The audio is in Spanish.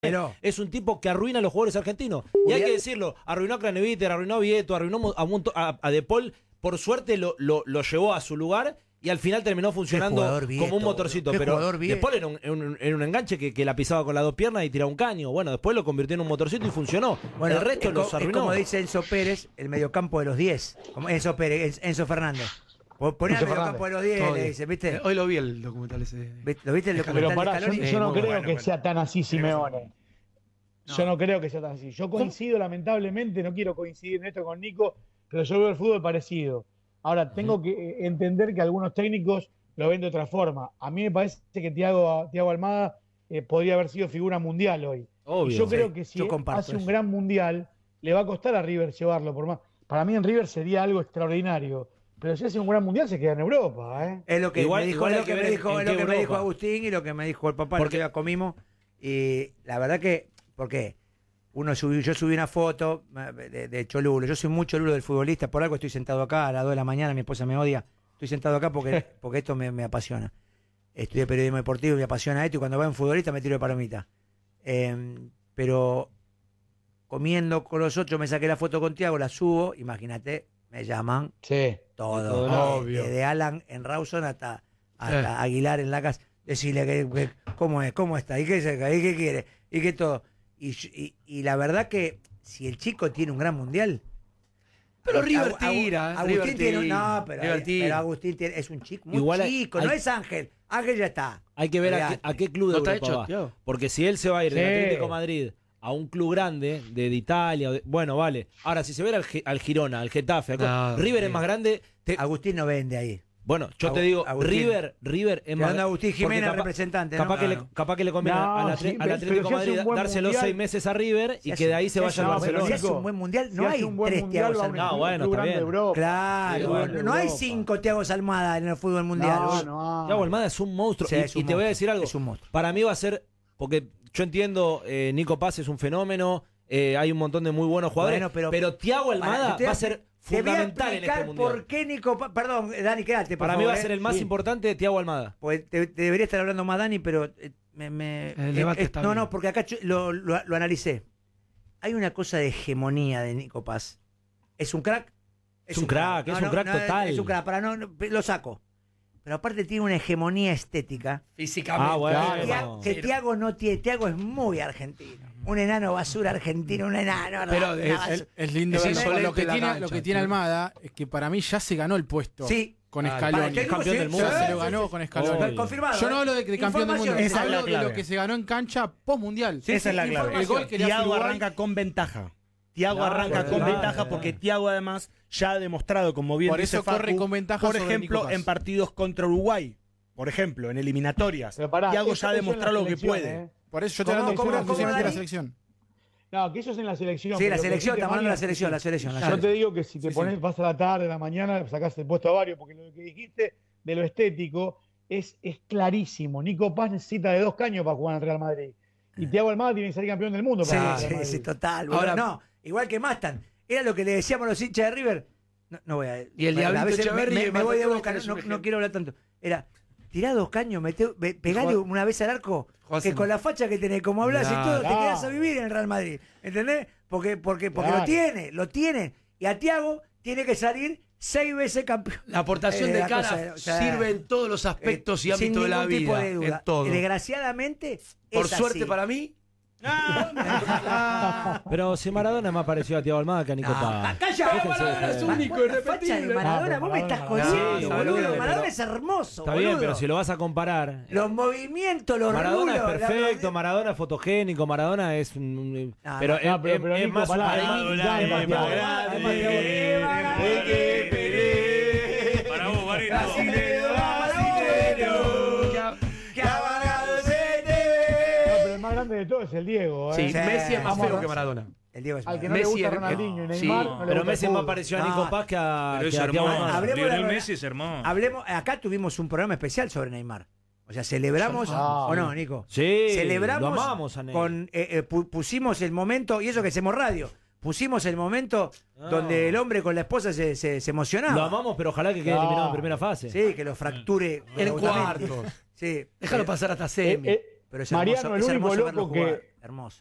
Es un tipo que arruina a los jugadores argentinos. Y hay que decirlo, arruinó a Craneviter, arruinó a Vieto, arruinó a De Paul. Por suerte lo llevó a su lugar y al final terminó funcionando como un motorcito. Pero De Paul era un enganche que la pisaba con las dos piernas y tiraba un caño. Bueno, después lo convirtió en un motorcito y funcionó. Bueno, el resto los arruinó. Es como dice Enzo Pérez, el mediocampo de los 10. Como Enzo Pérez, Enzo Fernández. Ponía el mediocampo de los 10, le dice, ¿viste? Hoy lo vi el documental ese. ¿Lo viste el documental de Scaloni? Yo no creo que sea tan así Simeone. Yo no creo que sea tan así. Yo coincido, lamentablemente, no quiero coincidir en esto con Nico, pero yo veo el fútbol parecido. Ahora, tengo que entender que algunos técnicos lo ven de otra forma. A mí me parece que Thiago Almada podría haber sido figura mundial hoy. Obvio, y yo creo que si hace un gran mundial, le va a costar a River llevarlo. Para mí en River sería algo extraordinario. Pero si hace un gran mundial se queda en Europa. Es lo que me dijo Agustín y lo que me dijo el papá, porque ya comimos. Y la verdad que, porque yo subí una foto de Cholulo. Yo soy muy Cholulo del futbolista, por algo estoy sentado acá a las 2 de la mañana, mi esposa me odia. Estoy sentado acá porque esto me apasiona. Estudié periodismo deportivo, me apasiona esto y cuando va un futbolista me tiro de palomita. Pero comiendo con los otros me saqué la foto con Thiago, la subo, imagínate, me llaman todo, desde Alan en Rawson hasta Aguilar en la casa. Decirle que cómo está, y qué quiere, y qué todo. Y la verdad que si el chico tiene un gran mundial. Pero River tira. Agustín tiene pero Agustín es un chico muy chico, no es Ángel. Ángel ya está. Hay que ver a qué club de Europa va. Porque si él se va a ir del Atlético de Madrid a un club grande de Italia, bueno, vale. Ahora, si se va al Girona, al Getafe, River es más grande. Agustín no vende ahí. Bueno, yo te digo, River es más. Agustín Jiménez, representante. Capaz que le conviene al Atlético de Madrid darse los 6 meses a River y que de ahí se vaya al Barcelona. Si hace un buen mundial, no hay 3 Thiagos Almada. No, bueno, está bien. Claro, no hay 5 Thiagos Almada en el fútbol mundial. Thiago Almada es un monstruo. Y te voy a decir algo. Para mí va a ser, porque yo entiendo, Nico Paz es un fenómeno, hay un montón de muy buenos jugadores, pero Thiago Almada va a ser fundamental en este mundial. ¿Por qué Nico Paz? Perdón, Dani, quédate. Para mí va a ser el más importante Thiago Almada. Pues te debería estar hablando más, Dani, pero no, porque acá lo analicé. Hay una cosa de hegemonía de Nico Paz. Es un crack. Es un crack total. Es un crack, lo saco. Pero aparte tiene una hegemonía estética. Físicamente. Que Thiago no tiene. Thiago es muy argentino. Un enano basura argentino, un enano. Pero es lindo eso. Lo que tiene Almada es que para mí ya se ganó el puesto. Sí. Con Scaloni. Campeón del mundo. Ya se lo ganó con Scaloni. Confirmado. Yo no hablo de campeón del mundo. Esa Hablo es la clave. de lo que se ganó en cancha post-mundial. Esa es la clave. El gol que le hace Thiago Uruguay arranca con ventaja. Thiago arranca con ventaja porque Thiago además ya ha demostrado, como bien por dice eso corre Facu, con ventaja por sobre ejemplo, Nico Paz. en partidos contra Uruguay, por ejemplo, en eliminatorias. Thiago ya ha demostrado lo que puede. Por eso yo estoy hablando exclusivamente de la selección. No, que eso es en la selección. Sí, la selección, estamos hablando de la selección. Yo te digo que si te vas a la tarde, a la mañana, sacás el puesto a varios, porque lo que dijiste de lo estético es clarísimo. Nico Paz necesita de 2 caños para jugar en el Real Madrid. Y Thiago Almada tiene que ser campeón del mundo. Sí, total. Ahora no, igual que Mastan. Era lo que le decíamos a los hinchas de River. No voy a. Y el Diablito Echeverri me voy de Boca, no quiero hablar tanto. Era. Tirá 2 caños, pegale una vez al arco, que con la facha que tenés, como hablas y todo, te quedás a vivir en el Real Madrid. ¿Entendés? Porque lo tiene. Y a Thiago tiene que salir 6 veces campeón. La aportación de cara sirve en todos los aspectos y ámbitos de la vida. Sin ningún tipo de duda. En todo. Desgraciadamente, por suerte para mí. Pero si Maradona es más parecido a Thiago Almada que a Nico Paz. Maradona es único y irrepetible. Maradona, vos me estás jodiendo, boludo. Maradona es hermoso, está bien, pero si lo vas a comparar. Los movimientos, los Maradona es perfecto, Maradona es fotogénico, Maradona es pero es más Maradona es más grande. Para vos, Marino. De todo es el Diego. Sí, Messi es más feo que Maradona. El Diego es al que no le gusta Ronaldinho y Neymar. No pero Messi es más parecido a Nico Paz que a Thiago Almada. Lionel Messi es hermoso. Acá tuvimos un programa especial sobre Neymar. O sea, celebramos, ¿o no, Nico? Sí, celebramos, lo amamos a Neymar. Pusimos el momento, y eso que hacemos radio, pusimos el momento donde el hombre con la esposa se emocionaba. Lo amamos, pero ojalá que quede eliminado en primera fase. Sí, que lo fracture. En cuartos. Sí. Déjalo pasar hasta semi. Mariano, el único loco hermoso.